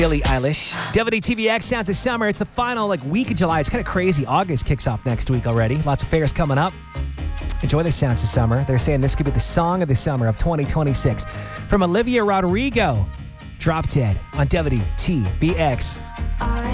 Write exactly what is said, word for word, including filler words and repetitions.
Billie Eilish. W D T V X Sounds of Summer. It's the final like week of July. It's kind of crazy. August kicks off next week already. Lots of fairs coming up. Enjoy the Sounds of Summer. They're saying this could be the song of the summer of twenty twenty-six. From Olivia Rodrigo, Drop Dead on W D T V X.